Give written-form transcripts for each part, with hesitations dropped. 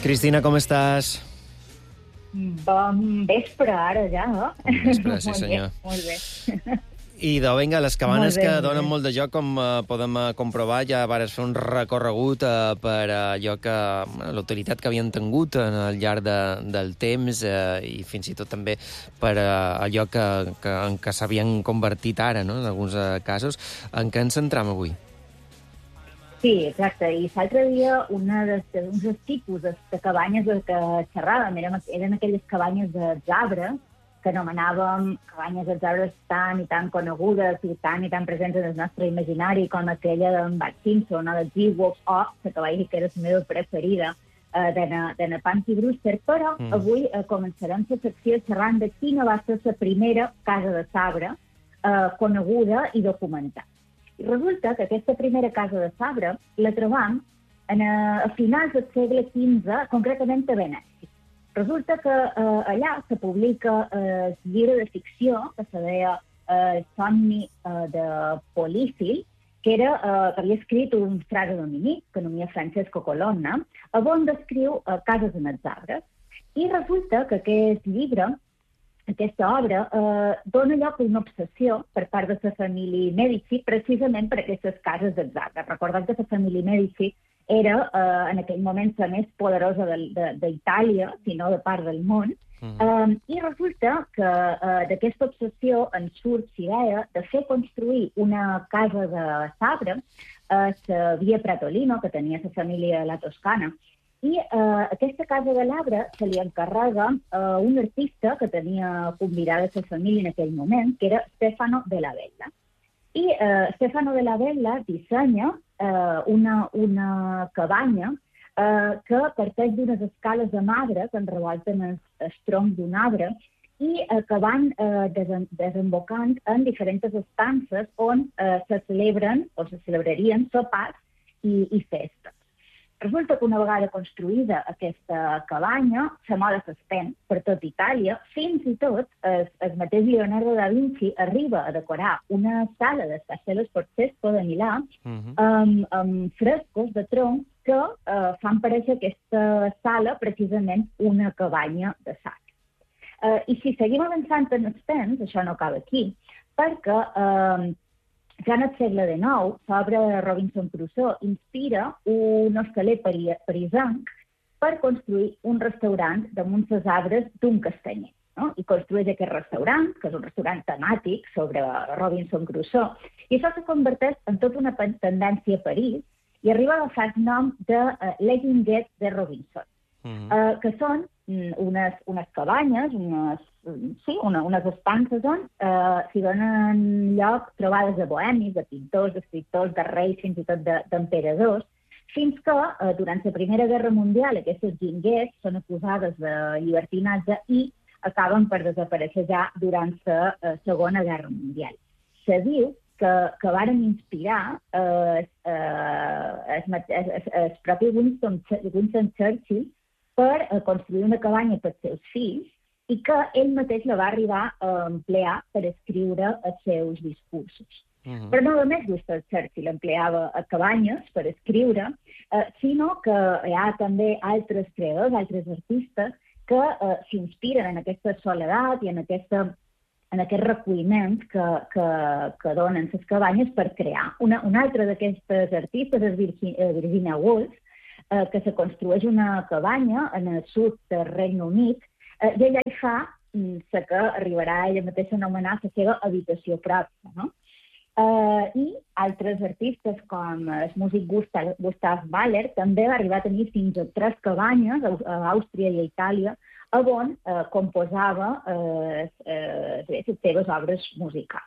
Cristina, com estàs? Bon vespre, ara ja, no? Bon vespre, sí senyor. Molt bé. Idò, vinga, les cabanes Molt bé, que molt donen bé. molt de joc, com podem comprovar, ja vares fer un recorregut per allò que l'utilitat que havien tingut al llarg del temps i fins i tot també per allò en què s'havien convertit ara, no?, en alguns casos. En què ens centram avui? Sí, exacte. I l'altre dia un dels tipus de cabanyes de què xerràvem eren aquelles cabanyes dels arbres, que anomenàvem cabanyes dels arbres tan i tan conegudes i tan presents en el nostre imaginari com aquella d'en Bart Simpson o de G-Wolf o la cabanya que era la meva preferida de Punky Brewster, però avui començarem la secció xerrant de quina va ser la primera casa de sabre coneguda i documentada. I resulta que aquesta primera casa de sabre la trobam a finals del segle XV, concretament a Venècia. Resulta que allà se publica el llibre de ficció que se deia Somni de Polífil, que havia escrit un frare dominic, que anomia Francesco Colonna, on descriu cases en els arbres. I resulta que aquest llibre, aquesta obra, dona lloc a una obsessió per part de la família Medici precisament per aquestes cases dels arbres. Recordem que la família Medici era en aquell moment la més poderosa d'Itàlia, si no de part del món, i resulta que d'aquesta obsessió en surt l'idea de fer construir una casa de sabre a la via Pratolino, que tenia la família de la Toscana, i aquesta casa de l'arbre se li encarrega a un artista que tenia convidada la família en aquell moment, que era Stefano della Bella. I Stefano della Bella dissenya una cabanya que parteix d'unes escales de marbre que enrevolten el tronc d'un arbre i que van desembocant en diferents estances on se celebren o se celebrarien sopars i festes. Resulta que una vegada construïda aquesta cabanya, la moda s'estén per tot Itàlia, fins i tot el mateix Leonardo da Vinci arriba a decorar una sala de Castello Sforzesco de Milà amb frescos de tronc que fan parèixer aquesta sala precisament una cabanya de sac. I si seguim avançant en els temps, això no acaba aquí, perquè ja en el segle XIX, l'obra de Robinson Crusoe inspira un hostaler parisenc per construir un restaurant damunt els arbres d'un castanyer. No? I construeix aquest restaurant, que és un restaurant temàtic sobre Robinson Crusoe, i això se converteix en tota una tendència a París i arriba a agafar el nom de Letting Get de Robinson, que són unes cabanyes, unes estances on s'hi donen lloc trobades de bohemis, de pintors, d'escriptors, de reis, fins i tot d'emperadors, fins que durant la Primera Guerra Mundial aquestes guinguets són acusades de llibertinatge i acaben per desaparèixer ja durant la Segona Guerra Mundial. Se diu que varen inspirar el propi Winston Churchill per construir una cabanya per als seus fills i que ell mateix la va arribar a emplear per escriure els seus discursos. Però no només Winston Churchill empleava cabanyes per escriure, sinó que hi ha també altres creadors, altres artistes, que s'inspiren en aquesta soledat i en aquest reculliment que donen les cabanyes per crear. Un altre d'aquestes artistes és Virginia Woolf, que se construeix una cabanya en el sud del Regne Unit, i ella hi fa la que arribarà ella mateixa a anomenar la seva habitació pròpia, no? I altres artistes, com el músic Gustav Mahler, també va arribar a tenir fins a 3 cabanyes a Àustria i a Itàlia, on composava les seves obres musicals.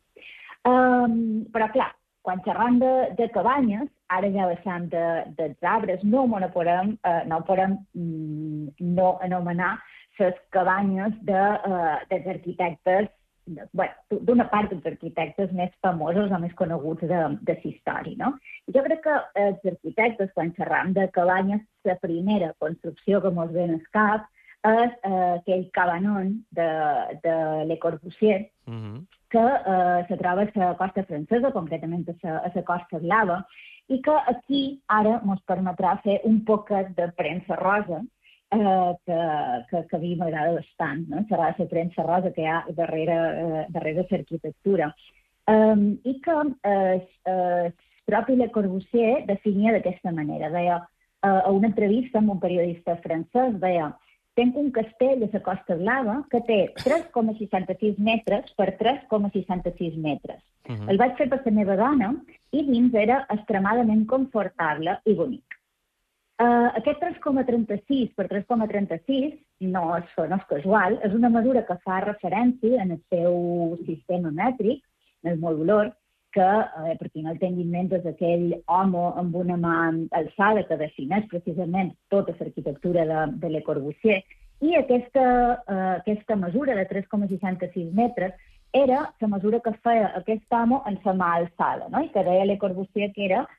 Però, clar, quan xerram de cabanyes, ara ja baixant dels arbres, no podem no anomenar les cabanyes dels arquitectes, d'una part dels arquitectes més famosos o més coneguts de la història, no? Jo crec que els arquitectes, quan xerram de cabanyes, la primera construcció que ens ve al cap és aquell cabanon de Le Corbusier, que se troba a la costa francesa, concretament a la Costa Blava, i que aquí ara ens permetrà fer un poquet de premsa rosa, que a mi m'agrada bastant, no? Serà la premsa rosa que hi ha darrere l'arquitectura. I que el propi Le Corbusier definia d'aquesta manera. Deia, a una entrevista amb un periodista francès, deia: tenc un castell a la Costa Blava que té 3,66 metres per 3,66 metres. El vaig fer per la meva dona i dins era extremadament confortable i bonic. Aquest 3,36 per 3,36 no és casual, és una mesura que fa referència en el seu sistema mètric, en el modulor, que, per qui no el tingui en ment, és aquell home amb una mà alçada que defineix precisament tota l'arquitectura de Le Corbusier. I aquesta mesura de 3,66 metres era la mesura que feia aquest home en la mà alçada, no? I que deia Le Corbusier que era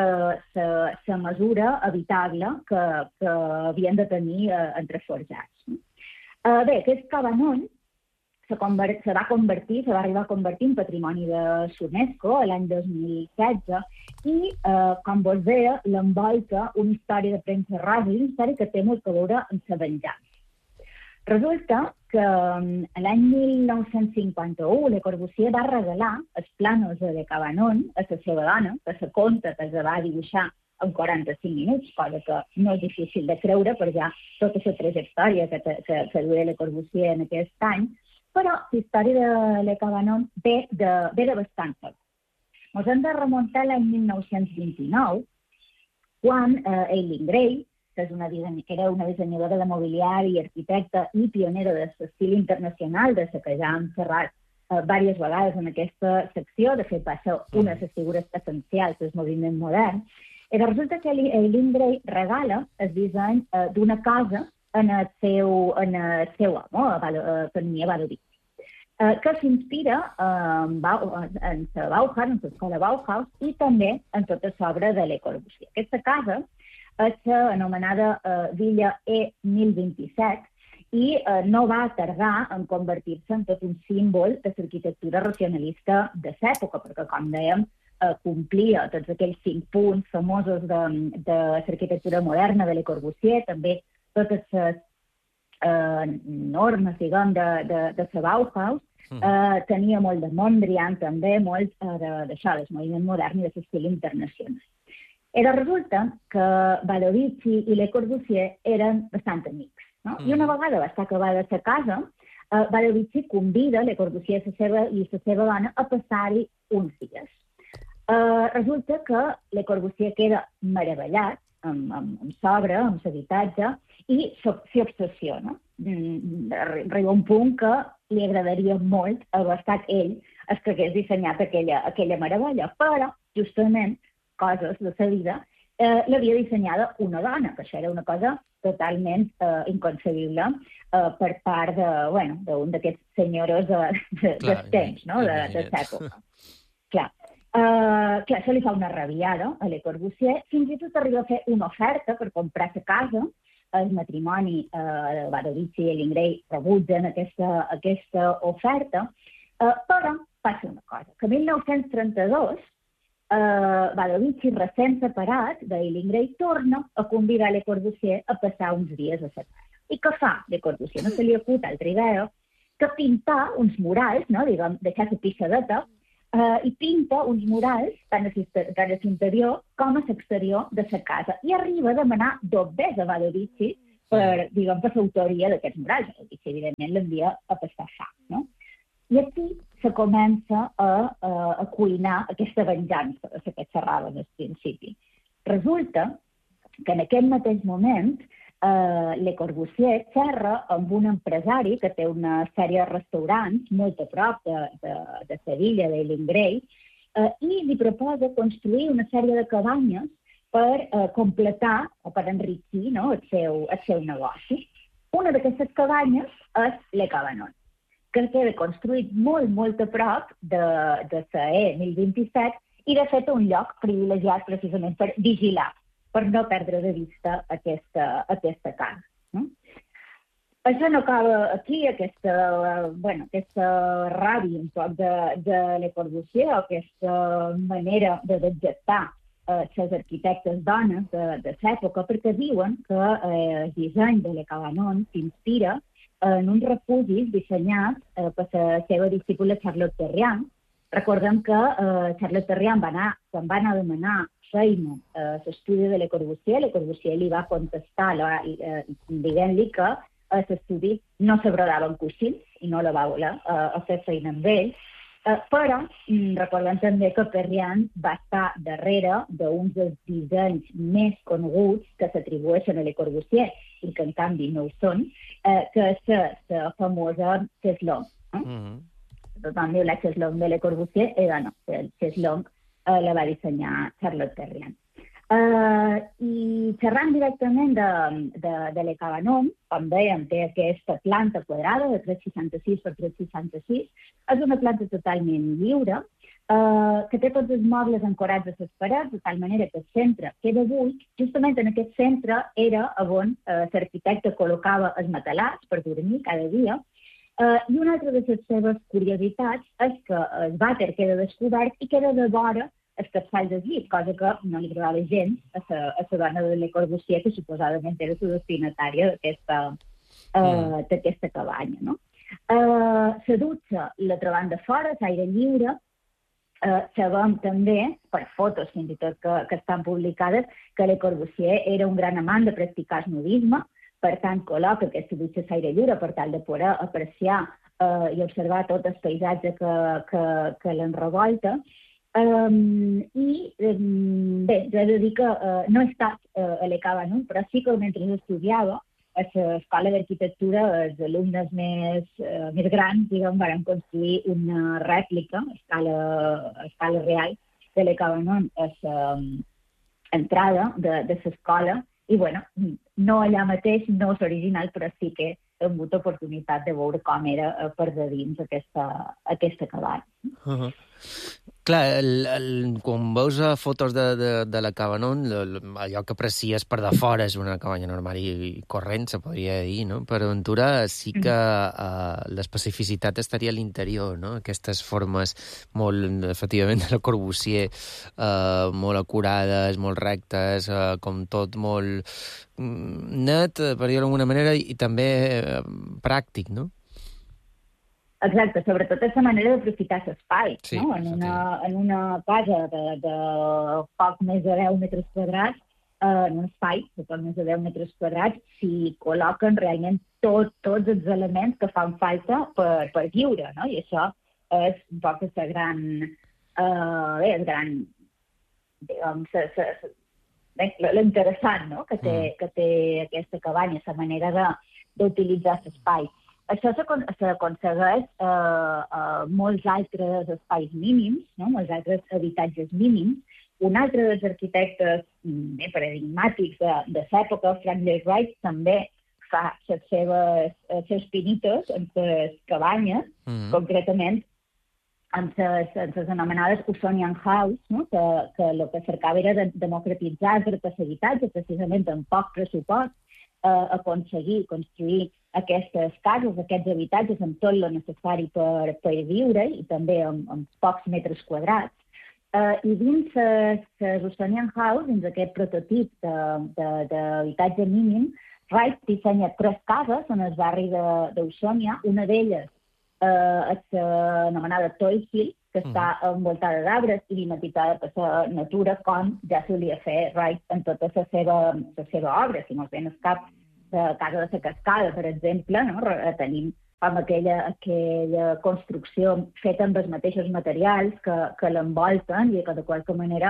la mesura habitable que havien de tenir entre forjats. Bé, aquest cabanon se va arribar a convertir en patrimoni de l'UNESCO l'any 2016 i, com vos deia, l'envolta una història de premsa rosa i una història que té molt a veure amb la venjança. Resulta que l'any 1951 Le Corbusier va regalar els plànols de Cabanon a la seva dona, que se conta que els va dibuixar en 45 minuts, cosa que no és difícil de creure per ja tota la trajectòria que duia Le Corbusier en aquest any, però la història de Le Cabanon ve de bastant fort. Ens hem de remuntar a l'any 1929, quan Eileen Gray, que era una dissenyadora de mobiliari i arquitecta i pionera de l'estil internacional, de la que ja hem xerrat diverses vegades en aquesta secció, de fet va ser una de les figures essencials del moviment modern, i resulta que Eileen Gray regala el disseny d'una casa en el seu home, Economia Badoví, que s'inspira en la Bauhaus, en l'escola Bauhaus, i també en tota l'obra de Le Corbusier. Aquesta casa és anomenada Villa E1027 i no va tardar en convertir-se en tot un símbol de l'arquitectura racionalista de l'època, perquè, com dèiem, complia tots aquells 5 punts famosos de l'arquitectura moderna de Le Corbusier, també totes les normes, diguem, de la Bauhaus. Tenia molt de Mondrian, també, molt d'això, del moviment modern i de l'estil internacional. I resulta que Badovici i Le Corbusier eren bastant amics, no? I una vegada va estar acabada la casa, Badovici convida Le Corbusier i la seva dona a passar-hi uns dies. Resulta que Le Corbusier queda meravellat amb l'obra, amb l'habitatge, i s'hi obsessiona. Arriba un punt que li agradaria molt haver estat ell el que hagués dissenyat aquella meravella, però, justament, coses de la vida, l'havia dissenyada una dona, que això era una cosa totalment inconcebible per part d'un d'aquests senyoros dels temps, no?, de l'època. Clar, això li fa una rabiada a Le Corbusier, fins i tot arriba a fer una oferta per comprar la casa. El matrimoni de Badovici i Eileen Gray rebutgen aquesta oferta, però passa una cosa, que en 1932 Badovici, recent separat d'Eileen Gray, torna a convidar Le Corbusier a passar uns dies a la casa. I què fa Le Corbusier? No se li acut altra idea que pintar uns murals, no? Diguem, deixar la pissadeta, i pinta uns murals tant a l'interior com a l'exterior de la casa. I arriba a demanar dobbers a Badovici per l'autoria d'aquests murals. Badovici, evidentment, l'envia a pastar fam, no? I aquí se comença a cuinar aquesta venjança de la que xerraven al principi. Resulta que en aquest mateix moment Le Corbusier xerra amb un empresari que té una sèrie de restaurants molt a prop de Sevilla, d'Eileen Gray, i li proposa construir una sèrie de cabanyes per completar o per enriquir, no, el seu negoci. Una d'aquestes cabanyes és Le Cabanon, que queda construït molt a prop de la E1027 i, de fet, un lloc privilegiat precisament per vigilar, per no perdre de vista aquesta casa. No? Això no acaba aquí, aquesta ràbia un poc de Le Corbusier, aquesta manera de detectar les arquitectes dones de l'època, perquè diuen que el disseny de Le Cabanon s'inspira en uns refugis dissenyats per la seva discípula Charlotte Perriand. Recordem que Charlotte Perriand quan va anar a demanar feina a l'estudi de Le Corbusier li va contestar dient-li que a l'estudi no s'abradaven coixins i no la va voler fer feina amb ell. Però recordem també que Perriand va estar darrere d'uns dels dissenys més coneguts que s'atribueixen a Le Corbusier i que en canvi no ho són, que és la famosa Chaiselongue. Tothom diu la Chaiselongue de Le Corbusier, no, el Chaiselongue la va dissenyar Charlotte Perriand. I xerrant directament de Le Cabanon, com dèiem, té aquesta planta quadrada de 366 per 366, és una planta totalment lliure, que té tots els mobles ancorats a les parets, de tal manera que el centre queda buit. Justament en aquest centre era on l'arquitecte col·locava els matalars per dormir cada dia, i una altra de les seves curiositats és que el vàter queda descobert i queda de vora el capçal del llit, cosa que no li agradava gens a la dona de Le Corbusier, que suposadament era la destinatària d'aquesta cabanya. No? La dutxa la trobam de fora, l'aire lliure. Sabem també, per fotos fins i tot que estan publicades, que Le Corbusier era un gran amant de practicar el nudisme, per tant col·loca aquesta dutxa a l'aire lliure per tal de poder apreciar i observar tot el paisatge que l'enrevolta. I bé, jo he de dir que no he estat a Le Cabanon, però sí que mentre estudiava a l'escola d'arquitectura els alumnes més grans, diguem, van construir una rèplica a escala real de Le Cabanon a l'entrada de l'escola. I, bueno, no allà mateix, no és original, però sí que he tingut oportunitat de veure com era per de dins aquesta cabanya. Clar, quan veus fotos de la Cabanon, allò que aprecies per de fora és una cabanya normal i corrent, se podria dir, no? Per aventura sí que l'especificitat estaria a l'interior, no? Aquestes formes molt, efectivament, de Le Corbusier, molt acurades, molt rectes, com tot molt net, per dir-ho d'alguna manera, i també pràctic, no? Exacte, sobretot és la manera d'aprofitar l'espai. Sí, no? En una casa de poc més de 10 metres quadrats, en un espai de poc més de 10 metres quadrats, s'hi col·loquen realment tots els elements que fan falta per viure, no? I això és un poc el gran l'interessant, no? que té aquesta cabanya, la manera d'utilitzar l'espai. Això s'aconsegueix a molts altres espais mínims, no? Molts altres habitatges mínims. Un altre dels arquitectes paradigmàtics de l'època, Frank Lloyd Wright, també fa els seus pinitos en les cabanyes, concretament en les anomenades Usonian House, no? que el que cercava era democratitzar el dret a l'habitatge, precisament amb poc pressupost, aconseguir construir aquestes cases, aquests habitatges amb tot el necessari per viure i també amb pocs metres quadrats. I dins les Usonian House, dins aquest prototip d'habitatge mínim, Wright dissenya 3 cases en el barri d'Usonia. Una d'elles és anomenada Toy Hill, que està envoltada d'arbres i climatitzada per la natura, com ja solia fer Wright en tota la seva obra. Si no ben es cap de Casa de la Cascada, per exemple, no? Tenim com aquella construcció feta amb els mateixos materials que l'envolten i que de qualque manera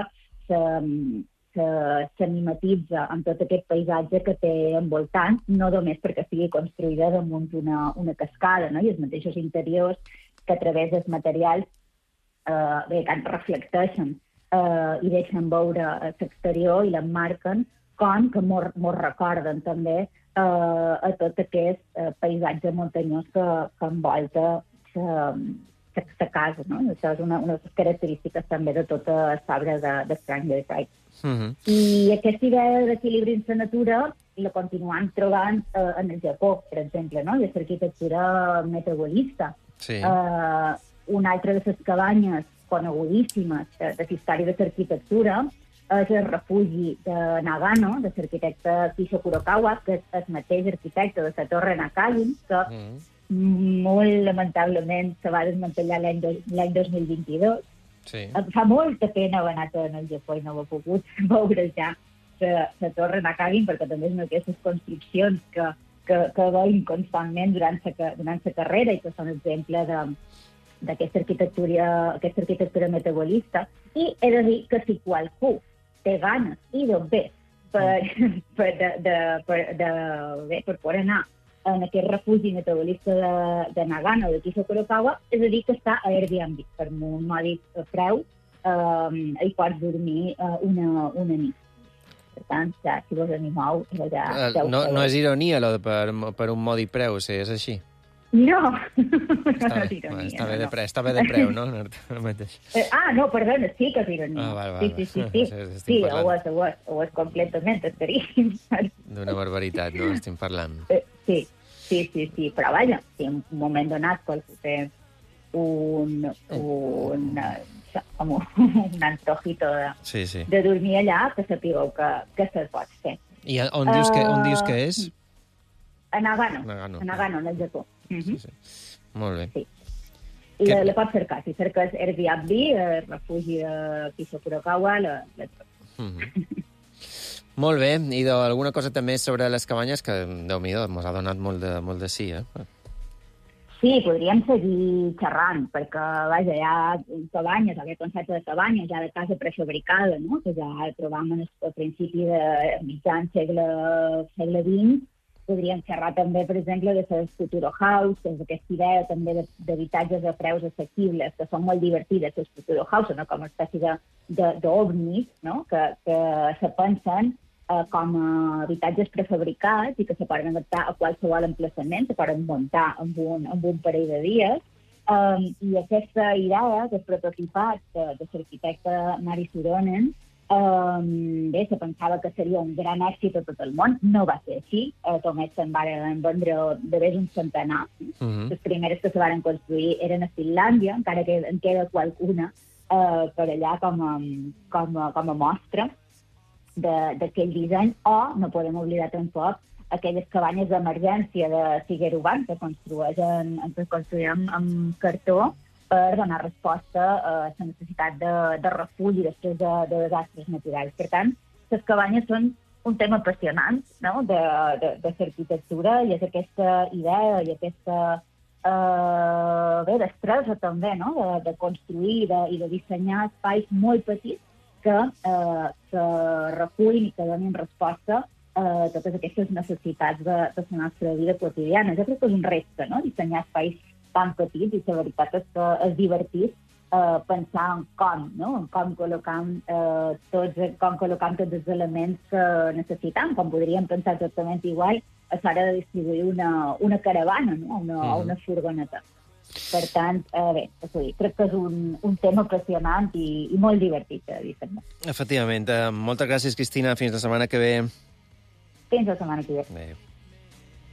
s'animatitza amb tot aquest paisatge que té envoltant, no només perquè sigui construïda damunt una cascada, no? I els mateixos interiors que a través dels materials reflecteixen i deixen veure l'exterior i l'emmarquen com que mos recorden també a tot aquest paisatge muntanyós que envolta la casa, no? Això és una de les característiques també de tota l'obra de Frank Lloyd Wright. I aquesta idea d'equilibri amb la natura la continuem trobant en el Japó, per exemple, no? I l'arquitectura metabolista. Sí. Una altra de les cabanyes conegudíssimes de la història de l'arquitectura és el refugi de Nagano, de l'arquitecte Kisho Kurokawa, que és el mateix arquitecte de la Torre Nakagin, que molt lamentablement se va desmantellar l'any 2022. Sí. Fa molta pena haver anat al Japó i no ho he pogut veure ja la Torre Nakagin, perquè també és una d'aquestes construccions que veiem constantment durant la carrera i que són exemple d'aquesta arquitectura metabolista. I he de dir que si qualcú té ganes i d'on ve per poder anar en aquest refugi metabolista de Nagano, de Kisho Kurokawa, és a dir, que està a Airbnb, per un mòdic preu, hi pots dormir una nit. Per tant, ja, si vos animeu, ja... No és ironia, allò per un mòdic preu, si és així. No, no és ironia. Està bé de preu, no? No, perdona, sí que és ironia. Val. Sí, ho és completament, estaríem. D'una barbaritat, no? Estem parlant. Sí, però vaja, si en un moment donat qualsevol té un antojito de dormir allà, que sapigueu que se'l pot fer. I on dius que és? A Nagano, en el Japó. Sí. Molt bé. Sí. I la pots cercar. Si cerques Airbnb, el refugi de Kisho Kurokawa, la trobes. Molt bé. I alguna cosa també sobre les cabanyes, que, Déu-n'hi-do, mos ha donat molt de sí, eh? Sí, podríem seguir xerrant, perquè, vaja, hi ha cabanyes, aquest concepte de cabanyes, ja de casa prefabricada, no?, que ja trobam al principi de mitjan segle XX. Podríem xerrar també, per exemple, de les Futuro House, que és aquesta idea també d'habitatges a preus assequibles, que són molt divertides, les Futuro House, no?, com una espècie d'ovnis, no?, que se pensen com a habitatges prefabricats i que se poden adaptar a qualsevol emplaçament, se poden muntar amb un parell de dies. I aquesta idea, aquest prototipat de l'arquitecte Mari Suronen, se pensava que seria un gran èxit a tot el món. No va ser així. Només se'n van vendre de més un centenar. Les primeres que se van construir eren a Finlàndia, encara que en queda qualcuna per allà com a mostra d'aquell disseny. O no podem oblidar tampoc aquelles cabanyes d'emergència de Shigeru-ban que construïen amb cartó per donar resposta a la necessitat de refugi després de desastres naturals. Per tant, les cabanyes són un tema apassionant, no?, de l'arquitectura, i és aquesta idea i aquesta destresa també, no?, de construir i de dissenyar espais molt petits que recullin i que donin resposta a totes aquestes necessitats de la nostra vida quotidiana. Jo crec que és un repte, no?, dissenyar espais tan petits, i la veritat és que és divertit pensar en com, no?, en com col·locam tots els elements que necessitam, com podríem pensar exactament igual a l'hora de distribuir una caravana, no?, o una furgoneta. Per tant, bé, crec que és un tema apassionant i molt divertit de dissenyar. Efectivament. Moltes gràcies, Cristina. Fins la setmana que ve. Fins la setmana que ve. Adéu.